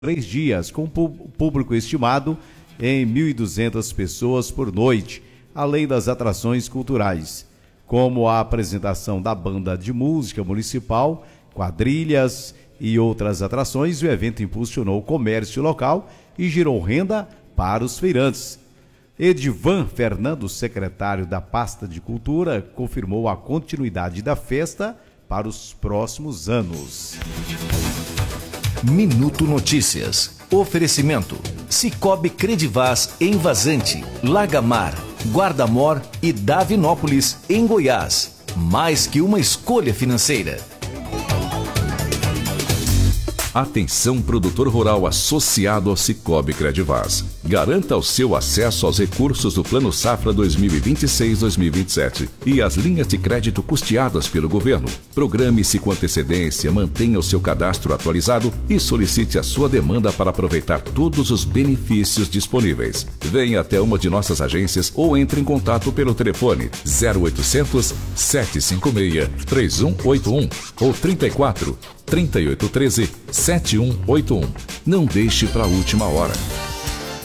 3 dias, com público estimado em 1.200 pessoas por noite, além das atrações culturais, como a apresentação da banda de música municipal, quadrilhas e outras atrações. O evento impulsionou o comércio local e gerou renda para os feirantes. Edivan Fernando, secretário da pasta de cultura, confirmou a continuidade da festa para os próximos anos. Minuto Notícias. Oferecimento: Cicobi Credivaz em Vazante, Lagamar, Guarda-Mor e Davinópolis, em Goiás. Mais que uma escolha financeira. Atenção, produtor rural associado ao Cicobi Credivaz. Garanta o seu acesso aos recursos do Plano Safra 2026-2027 e as linhas de crédito custeadas pelo governo. Programe-se com antecedência, mantenha o seu cadastro atualizado e solicite a sua demanda para aproveitar todos os benefícios disponíveis. Venha até uma de nossas agências ou entre em contato pelo telefone 0800 756 3181 ou 34 3813 7181. Não deixe para a última hora.